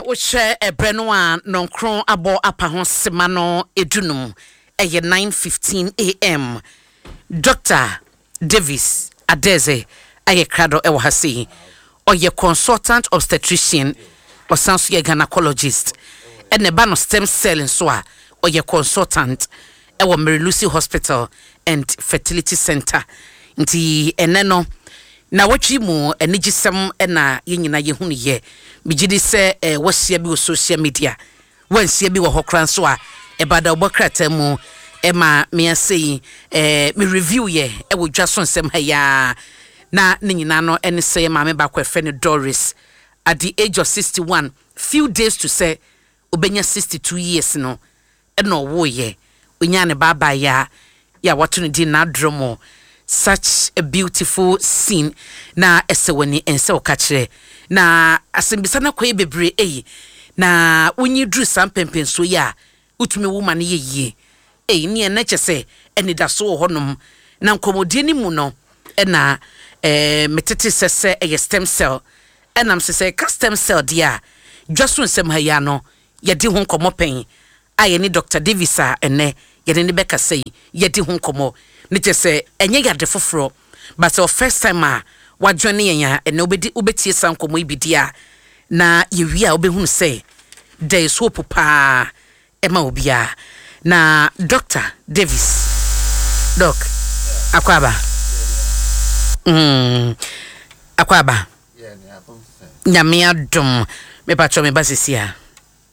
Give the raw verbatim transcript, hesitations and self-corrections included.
wo hwe ebreno a nonkron abo apa ho sema no edunum eye nine fifteen a m Doctor Davis Adeze aye krado e wo hase oye consultant obstetrician osanso ye gynecologist ene ba no stem cell nso a oye consultant e wo Mary Lucy Hospital and Fertility Center nti ene no na watchi mu enigisem na yenyina ye hunu ye bigidi se eh, wasia bi wo social media wansia bi wo hokran so a e bada obokrata mu e ma me asei eh me review ye e wo dwaso nsem ha ya na nyina no ene se ma me ba kwa fe ne Doris at the age of sixty-one few days to say obenya sixty-two years no e no wo ye onya ne baba ya ya watu ne di na dromo. Such a beautiful scene na esewani ense okachire na asembisa na koye bebre eyi na wonyi dru sampempen so ya utumi woman ye yie eyi ne na kyese eni da so honom na nkomodie ni mu no na eh metete sese eye stem cell enam sese ka stem cell dia dwaso nsem ha ya no ye di ho nkomopen aye ni Doctor Davis a ene ye ne beka sei ye di ho nkomo Niche se enye yade foforo but the first time a wadwane yenya ene obedi obetie sankomo ibidia na yewi a obehunu se there is hope pa ema obia na Doctor Davis doc akwaba mm akwaba yeah nyame adom me patcho me basisia